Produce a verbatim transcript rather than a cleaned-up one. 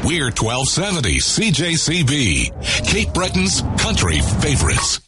We're twelve seventy C J C B, Cape Breton's country favorites.